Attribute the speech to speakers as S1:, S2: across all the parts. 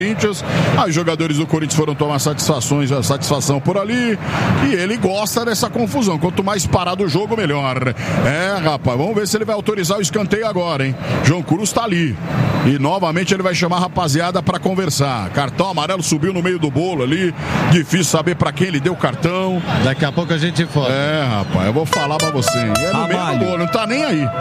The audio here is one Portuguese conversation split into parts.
S1: Corinthians. Aí os jogadores do Corinthians foram tomar satisfação por ali, e ele gosta dessa confusão. Quanto mais parado o jogo, melhor. Rapaz, vamos ver se ele vai autorizar o escanteio agora, hein? João Cruz tá ali e novamente ele vai chamar a rapaziada pra conversar. Cartão amarelo subiu no meio do bolo ali, difícil saber pra quem ele deu o cartão.
S2: Daqui a pouco a gente fala.
S1: Rapaz, eu vou falar pra você, hein? É no meio do bolo, não tá nem aí.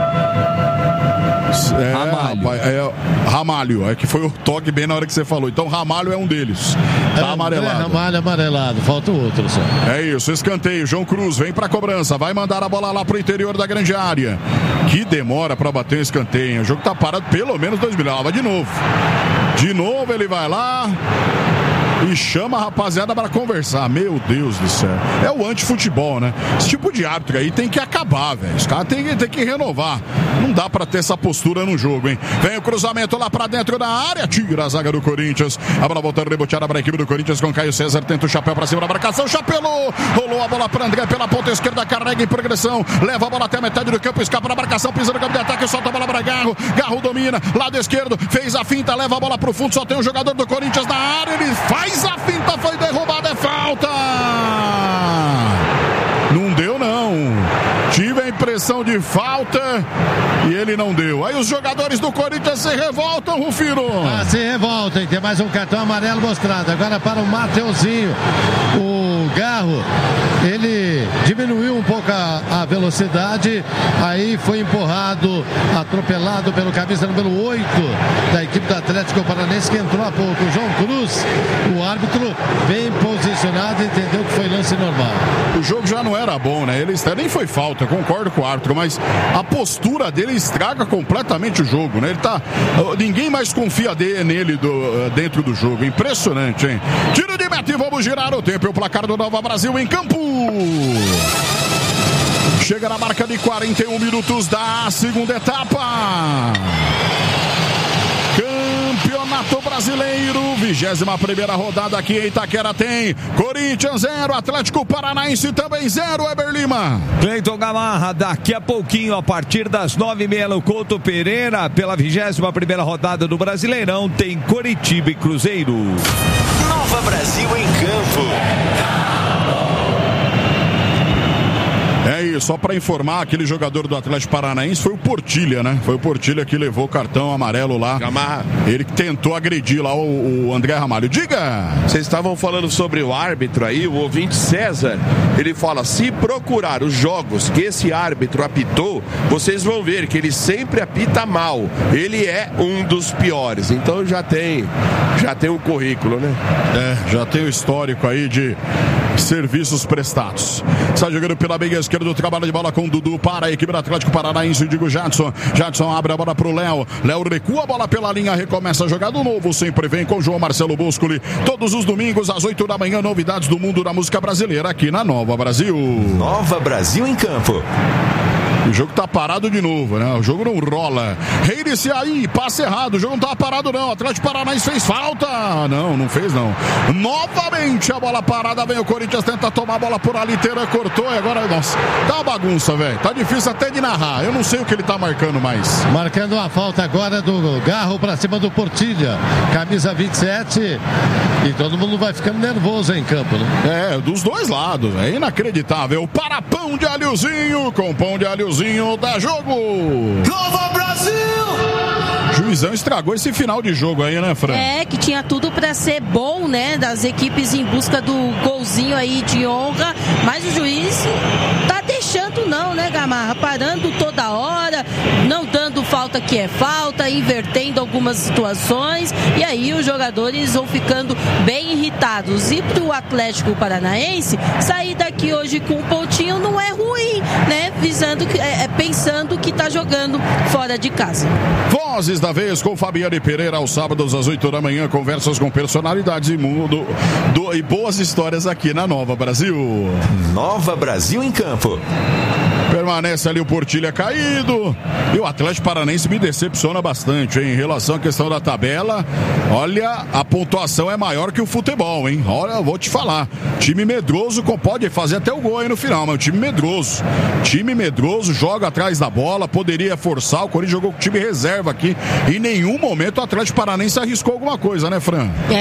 S1: Ramalho, que foi o toque bem na hora que você falou. Então Ramalho é um deles. Tá amarelado.
S2: Ramalho amarelado, falta o outro só.
S1: É isso, escanteio. João Cruz vem pra cobrança, vai mandar a bola lá pro interior da grande área. Que demora pra bater o escanteio. O jogo tá parado pelo menos 2 minutos. Vai de novo. De novo ele vai lá e chama a rapaziada para conversar. Meu Deus do céu. É o antifutebol, né? Esse tipo de árbitro aí tem que acabar, velho. Os caras tem que renovar. Não dá pra ter essa postura no jogo, hein? Vem o cruzamento lá pra dentro da área. Tira a zaga do Corinthians. A bola volta reboteada para a equipe do Corinthians com Caio César. Tenta o chapéu pra cima da marcação. Chapelou. Rolou a bola pra André pela ponta esquerda. Carrega em progressão. Leva a bola até a metade do campo. Escapa da marcação. Pisa no campo de ataque. Solta a bola pra Garro. Garro domina. Lado esquerdo. Fez a finta. Leva a bola pro fundo. Só tem um jogador do Corinthians na área. Ele faz a finta. Foi derrubada. É falta. Não deu, não. Tive a impressão de falta e ele não deu. Aí os jogadores do Corinthians se revoltam, Rufino.
S2: Se revoltam, tem mais um cartão amarelo mostrado. Agora para o Mateuzinho. O Garro, ele diminuiu um pouco a velocidade, aí foi empurrado, atropelado pelo camisa número 8 da equipe do Atlético Paranaense, que entrou há pouco. O João Cruz, o árbitro, bem posicionado, entendeu que foi lance normal.
S1: O jogo já não era bom, né? Ele nem foi falta, concordo com o árbitro, mas a postura dele estraga completamente o jogo, né? Ele tá... Ninguém mais confia nele dentro do jogo. Impressionante, hein? Tiro de meta e vamos girar o tempo. O placar do Nova Brasil em campo. Chega na marca de 41 minutos da segunda etapa. Campeonato Brasileiro, 21ª rodada aqui em Itaquera tem Corinthians 0, Atlético Paranaense também 0, Eber Lima.
S3: Cleiton Gamarra, daqui a pouquinho, a partir das 9h30 no Couto Pereira, pela 21ª rodada do Brasileirão, tem Coritiba e Cruzeiro.
S4: Nova Brasil em campo.
S1: É isso, só para informar, aquele jogador do Atlético Paranaense foi o Portilha, né? Foi o Portilha que levou o cartão amarelo lá.
S5: Gamarra.
S1: Ele que tentou agredir lá o André Ramalho. Diga!
S5: Vocês estavam falando sobre o árbitro aí, o ouvinte César, ele fala, se procurar os jogos que esse árbitro apitou, vocês vão ver que ele sempre apita mal. Ele é um dos piores, então já tem um currículo, né?
S1: Já tem o histórico aí de serviços prestados. Está jogando pela meia esquerda, do trabalho de bola com o Dudu para a equipe do Atlético Paranaense, digo Jadson. Jadson abre a bola para o Léo. Léo recua a bola pela linha, recomeça a jogar do novo, sempre vem com o João Marcelo Boscoli. Todos os domingos às 8 da manhã, novidades do mundo da música brasileira aqui na Nova Brasil.
S4: Nova Brasil em campo.
S1: O jogo tá parado de novo, né? O jogo não rola. Reinicia aí, passe errado. O jogo não tá parado, não. O Atlético Paranaense fez falta. Não fez, não. Novamente a bola parada. Vem o Corinthians, tenta tomar a bola por ali. Teran cortou e agora, nossa, tá uma bagunça, velho. Tá difícil até de narrar. Eu não sei o que ele tá marcando mais.
S2: Marcando uma falta agora do Garro pra cima do Portilha. Camisa 27. E todo mundo vai ficando nervoso em campo, né?
S1: Dos dois lados. É inacreditável. Para pão de alhozinho. Com pão de alhozinho dá jogo.
S4: Nova Brasil!
S1: Juizão estragou esse final de jogo aí, né, Fran?
S6: Que tinha tudo pra ser bom, né? Das equipes em busca do golzinho aí de honra. Mas o juiz tá deixando não, né, Gamarra? Parando toda hora, não dando falta que é falta, invertendo algumas situações. E aí os jogadores vão ficando bem irritados. E pro Atlético Paranaense, sair daqui hoje com um pontinho não é ruim, né? Pensando que tá jogando fora de casa.
S1: Vozes da vez com Fabiane Pereira aos sábados às 8 da manhã, conversas com personalidades e mundo e boas histórias aqui na Nova Brasil.
S4: Nova Brasil em campo.
S1: Permanece ali o Portilha caído e o Atlético Paranaense Paranaense me decepciona bastante, hein? Em relação à questão da tabela, olha, a pontuação é maior que o futebol, hein? Olha, eu vou te falar. Time medroso pode fazer até o gol aí no final, mas o time medroso. Time medroso, joga atrás da bola, poderia forçar. O Corinthians jogou com o time reserva aqui. Em nenhum momento o Atlético Paranaense arriscou alguma coisa, né, Fran?